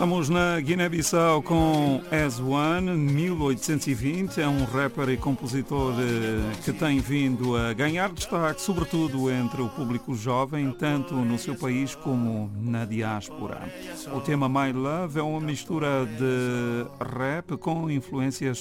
Estamos na Guiné-Bissau com As One, 1820. É um rapper e compositor que tem vindo a ganhar destaque, sobretudo entre o público jovem, tanto no seu país como na diáspora. O tema My Love é uma mistura de rap com influências